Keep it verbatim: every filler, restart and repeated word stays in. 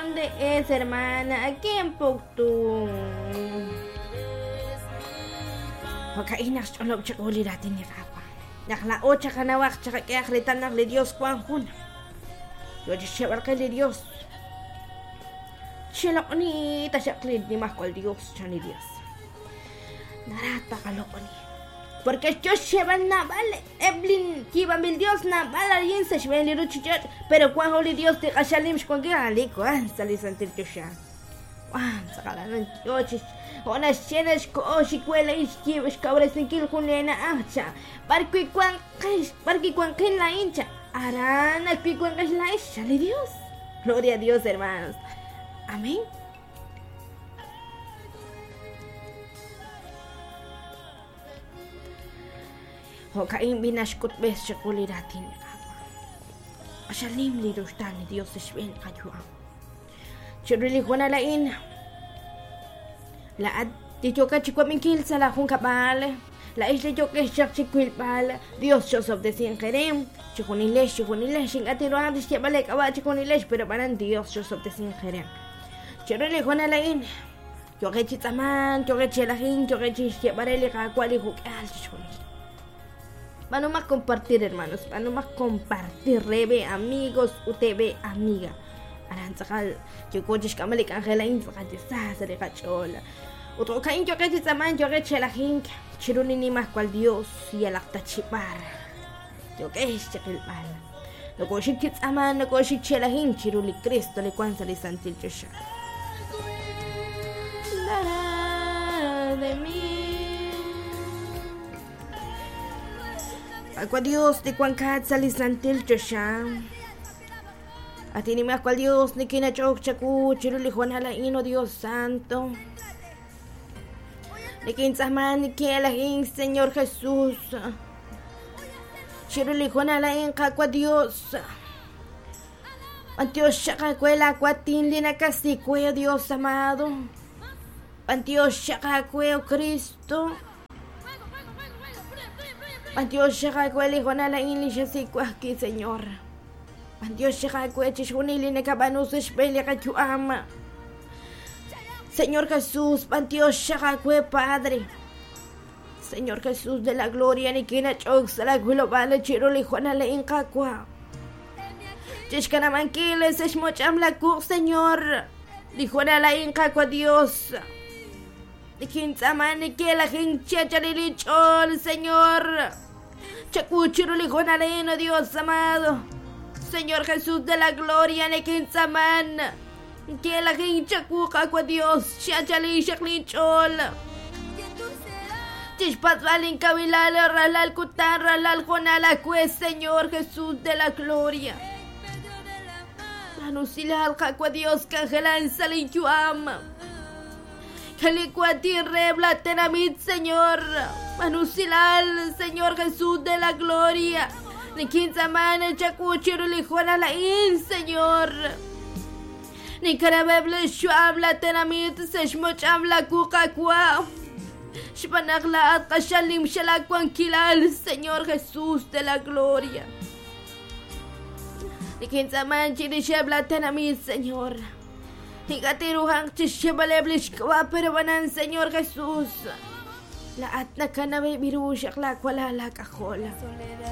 ¿dónde es, hermana? Aquí en Puctu. Wakainak cholok chakuliratin ni Papa. Nakla ocha kanawak chaka kaya kritan nakli Dios Juan Jun. Yo chewar kay Dios. Chilok ni tasyaklid ni mahkol Dios chani Dios. Narata kalok ni. Porque yo llevan na vale, Evelyn, kiba mil Dios na vale alguien se llevan liru chichat, pero Juan Holy Dios te kashalim con que aliko, ah, sali sentir chusha. Juan, sakalan yo chich. Ona shenes ko shikwela iski iskabres nikil kunena acha barki kwan kis barki kwan kin la hincha arana pi kwan kis la isha de Dios. Gloria a Dios, hermanos. Amén. Hokain binashkut bes chakuliratin apa ashalim lirustan Dios shben kajua churili kona lain laad dito ka chikwa minkil sa la kung kapal la isle yo que shak chikwil pal Dios Joseph de cien jerem chikunilesh chikunilesh sing atiruan dis bale kawa chikunilesh pero paran Dios Joseph de cien jerem churili kona lain yo que chitaman yo que chelahin yo que chishke barele ka kwali hukal chikuni. Van más compartir, hermanos. Van más compartir. Rebe, amigos. Utebe, amiga. Aranzakal. Yo coches kamalik angela infakati sasa de cachola. Otro kain yo que tzaman yo que chela hink. Chiruni ni más cual Dios y el acta chipar. Yo que es chakil mal. No coche tzaman no coche chela hink. Chiruli Cristo le cuanza le santil chosha. Dará de mí. Aqua Dios de Juan Kat salisantil chosha. Atini me aqua Dios ni kina chok chaku chiruli Juan Halaino Dios Santo. Ni kin sahman ni kielahin Señor Jesús. Chiruli Juan Halain aqua Dios. Pantios shaka cuela aquatin lina casi cuello Dios amado. Pantios shaka cuello Cristo. Dios llega cueli con la inlisha si aquí, Señor. Dios llega cuechi junili ne cabanus espele que tu ama. Señor Jesús, Dios llega cue Padre. Señor Jesús de la gloria ni quina chox la cuelo vale chiroli juana le incaqua. Chishkana manquiles es mocham la cu, Señor. Dijo la incaqua Dios. Ni quinzaman ni que la hincha chalilichol, Señor. Chacuchiro lijonareno, Dios amado. Señor Jesús de la gloria, ne quinzaman. Que la hincha cuca con Dios, chachali chaclichol. Tishpat valin cabilal, ralal cutan, ralal jonala cue, Señor Jesús de la gloria. Anusilal cacua Dios, cangelan salin ama. Calicuati rebla tenamit, Señor. Manusilal, Señor Jesús de la gloria. Ni quinzamana chacuchiro lijuana la in, Señor. Ni carabeble shuabla tenamit, seshmochabla cucacua. Shpanagla atkashalim shalacuanquilal, Señor Jesús de la gloria. Ni quinzamana chirishebla tenamit, Señor. Higatiruhang chishabaleblish kwa perubanan, Señor Jesús. La atna kanabe birushak la kwala la kajola.